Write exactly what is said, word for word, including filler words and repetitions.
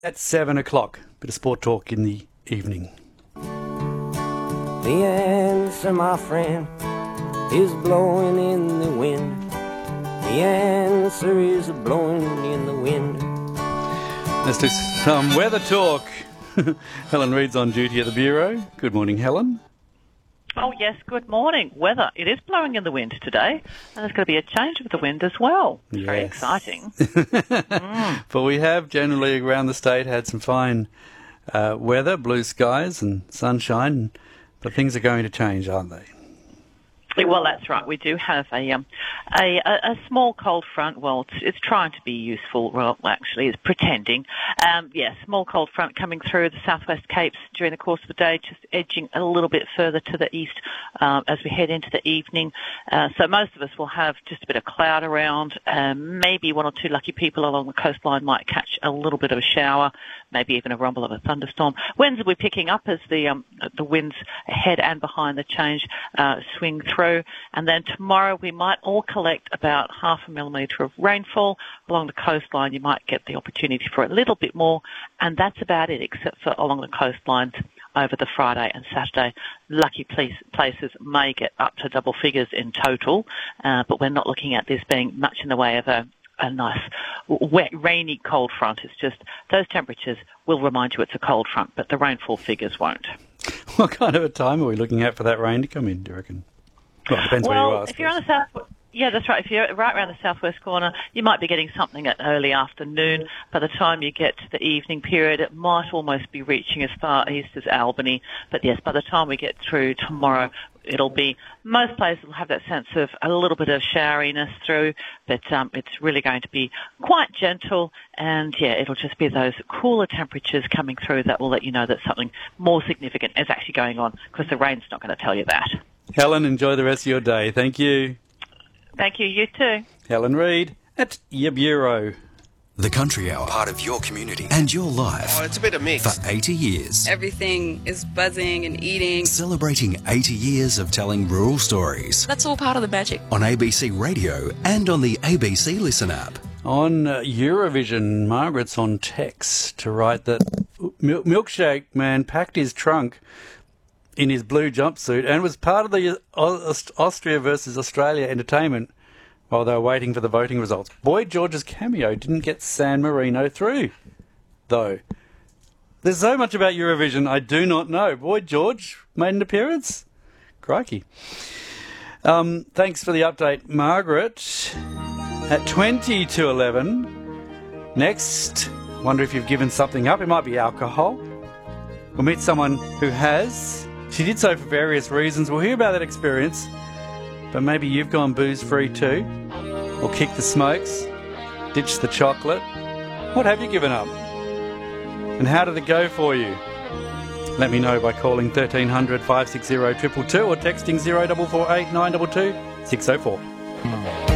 at seven o'clock. Bit of sport talk in the evening. The answer, my friend, is blowing in the wind. The answer is blowing in the wind. Let's do some weather talk. Helen Reid's on duty at the Bureau. Good morning, Helen. Oh, yes, good morning. Weather, it is blowing in the wind today, and there's going to be a change with the wind as well. Yes. Very exciting. mm. But we have generally around the state had some fine uh, weather, blue skies and sunshine, but things are going to change, aren't they? Well, that's right. We do have a um, a, a small cold front. Well, it's, it's trying to be useful. Well, actually, it's pretending. Um, yeah, small cold front coming through the southwest Capes during the course of the day, just edging a little bit further to the east um, as we head into the evening. Uh, so most of us will have just a bit of cloud around. Um, maybe one or two lucky people along the coastline might catch a little bit of a shower, maybe even a rumble of a thunderstorm. Winds will be picking up as the um, the winds ahead and behind the change uh, swing through. And then tomorrow we might all collect about half a millimetre of rainfall. Along the coastline you might get the opportunity for a little bit more, and that's about it, except for along the coastlines over the Friday and Saturday. Lucky places may get up to double figures in total, uh, but we're not looking at this being much in the way of a a nice, wet, rainy cold front. It's just those temperatures will remind you it's a cold front, but the rainfall figures won't. What kind of a time are we looking at for that rain to come in, do you reckon? Well, it depends well, where you are. If you're on the south, yeah, that's right. If you're right around the southwest corner, you might be getting something at early afternoon. By the time you get to the evening period, it might almost be reaching as far east as Albany. But yes, by the time we get through tomorrow, it'll be, most places will have that sense of a little bit of showeriness through, but um, it's really going to be quite gentle, and yeah, it'll just be those cooler temperatures coming through that will let you know that something more significant is actually going on, because the rain's not going to tell you that. Helen, enjoy the rest of your day. Thank you. Thank you. You too. Helen Reid at your Bureau. The Country Hour, part of your community and your life. Oh, it's a bit of mix. For eighty years. Everything is buzzing and eating. Celebrating eighty years of telling rural stories. That's all part of the magic. On A B C Radio and on the A B C Listen app. On uh, Eurovision, Margaret's on text to write that Mil- Milkshake Man packed his trunk in his blue jumpsuit and was part of the Aust- Austria versus Australia entertainment while they were waiting for the voting results. Boy George's cameo didn't get San Marino through, though. There's so much about Eurovision I do not know. Boy George made an appearance? Crikey. Um, thanks for the update, Margaret. At twenty to eleven, next, wonder if you've given something up. It might be alcohol. We'll meet someone who has. She did so for various reasons. We'll hear about that experience. But maybe you've gone booze-free too. Or kicked the smokes. Ditched the chocolate. What have you given up? And how did it go for you? Let me know by calling thirteen hundred, five six zero, two two two or texting zero four four eight, nine two two, six zero four.